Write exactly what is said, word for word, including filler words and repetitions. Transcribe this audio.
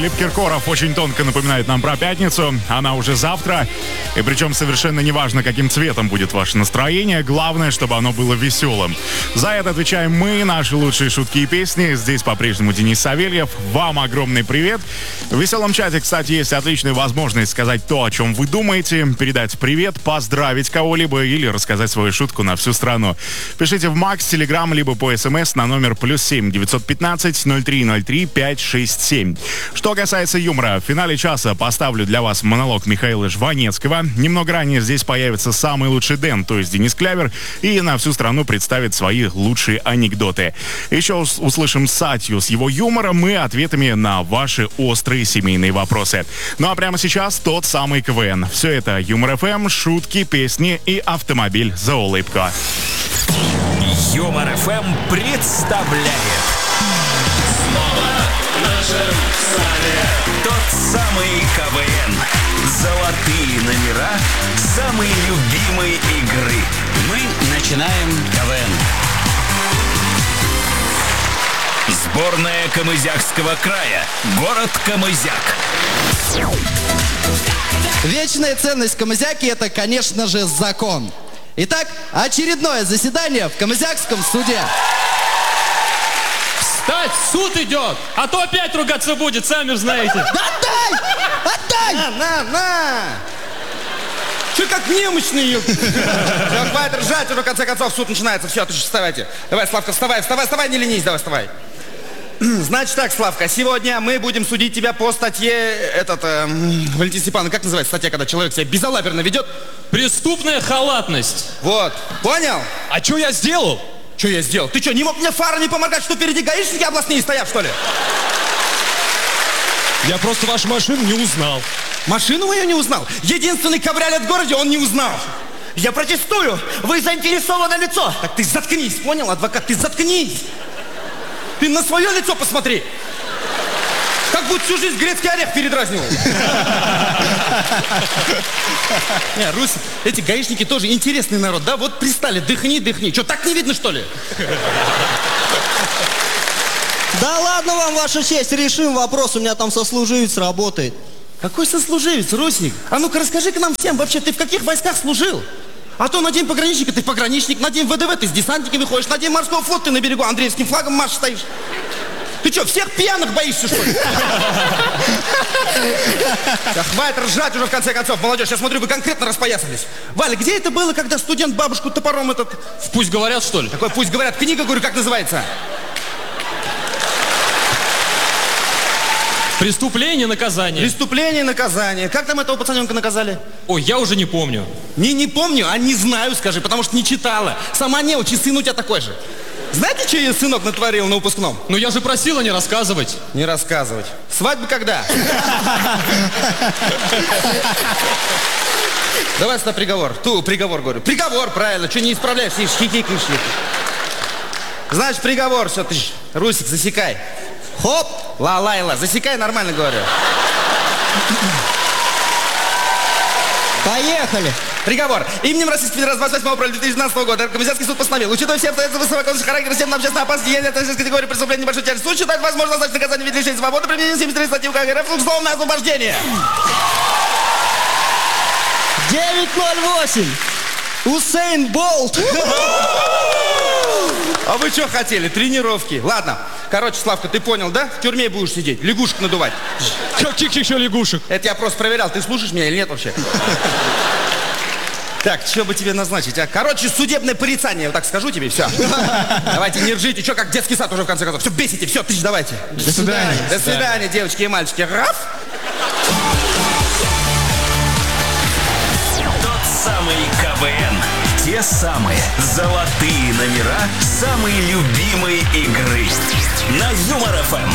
Филипп Киркоров очень тонко напоминает нам про пятницу. Она уже завтра. И причем совершенно неважно, каким цветом будет ваше настроение. Главное, чтобы оно было веселым. За это отвечаем мы, наши лучшие шутки и песни. Здесь по-прежнему Денис Савельев. Вам огромный привет. В веселом чате, кстати, есть отличная возможность сказать то, о чем вы думаете. Передать привет, поздравить кого-либо или рассказать свою шутку на всю страну. Пишите в Макс, Телеграм, либо по СМС на номер плюс семь девятьсот пятнадцать ноль три ноль три пять шесть семь. Что касается юмора, в финале часа поставлю для вас монолог Михаила Жванецкого. Немного ранее здесь появится самый лучший Дэн, то есть Денис Клявер, и на всю страну представит свои лучшие анекдоты. Еще услышим Сатью с его юмором и ответами на ваши острые семейные вопросы. Ну а прямо сейчас тот самый КВН. Все это Юмор ФМ, шутки, песни и автомобиль за улыбку. Юмор ФМ представляет В нашем стане тот самый КВН. Золотые номера самой любимой игры. Мы начинаем КВН. Сборная Камызякского края. Город Камызяк. Вечная ценность Камызяки — это, конечно же, закон. Итак, очередное заседание в Камызякском суде. Встать, суд идет, а то опять ругаться будет, сами же знаете. Да отдай! Отдай! На, на, на! Че как немощный? Все, хватит ржать, уже в конце концов суд начинается. Все, ты же вставайте. Давай, Славка, вставай, вставай, вставай, не ленись, давай, вставай. Значит так, Славка, сегодня мы будем судить тебя по статье, этот, э, Валентин Степанович, как называется статья, когда человек себя безалаберно ведет? Преступная халатность. Вот, понял? А что я сделал? Что я сделал? Ты что, не мог мне фарами помогать, что впереди гаишники областные стоят, что ли? Я просто вашу машину не узнал. Машину мою не узнал? Единственный кабриолет в городе он не узнал. Я протестую! Вы заинтересовано лицо! Так ты заткнись, понял, адвокат? Ты заткнись! Ты на свое лицо посмотри! Как будто всю жизнь грецкий орех передразнивал. Не, Русь, эти гаишники тоже интересный народ, да? Вот пристали, дыхни, дыхни. Что, так не видно, что ли? Да ладно вам, ваша честь, решим вопрос, у меня там сослуживец работает. Какой сослуживец, Русик? А ну-ка расскажи-ка нам всем, вообще, ты в каких войсках служил? А то на день пограничника ты пограничник, на день ВДВ ты с десантники выходишь, на день морского флота ты на берегу Андреевским флагом марш стоишь. Ты что, всех пьяных боишься, что ли? Да хватит ржать уже в конце концов, молодежь, я смотрю, вы конкретно распоясались. Валя, где это было, когда студент бабушку топором этот... Пусть говорят, что ли? Такой пусть говорят, книга, говорю, как называется? Преступление, наказание. Преступление, наказание. Как там этого пацаненка наказали? Ой, я уже не помню. Не, не помню, а не знаю, скажи, потому что не читала. Сама не учи, сын у тебя такой же. Знаете, что ее сынок натворил на выпускном? Ну я же просила не рассказывать. Не рассказывать. Свадьба когда? Давай сюда приговор. Ту, приговор, говорю. Приговор, правильно. Что не исправляешь, сидишь, хихикаешь. Значит, приговор, все, ты ж, Русик, засекай. Хоп, ла-лайла, засекай, нормально говорю. Поехали. Приговор. Именем Российской Федерации двадцать восьмого апреля две тысячи двенадцатого года Камызякский суд постановил, учитывая все обстоятельства высокого характера, всем общественно опасности, деяния, категории преступления небольшой тяжести, суд считает возможно назначить наказание в виде лишения свободы, применение семьдесят три статьи УК РФ, условное освобождение. девять ноль восемь. Усейн Болт. А вы что хотели? Тренировки. Ладно. Короче, Славка, ты понял, да? В тюрьме будешь сидеть, лягушек надувать. Каких еще лягушек? Это я просто проверял, ты слушаешь меня или нет вообще? Так, что бы тебе назначить, а? Короче, судебное порицание, вот так скажу тебе, все. Давайте, не ржите, что, как детский сад уже в конце концов. Все, бесите, все, тысяч давайте. До свидания. До свидания, девочки и мальчики. Раф! Тот самый КВН. Те самые золотые номера самой любимой игры. На Юмор ФМ.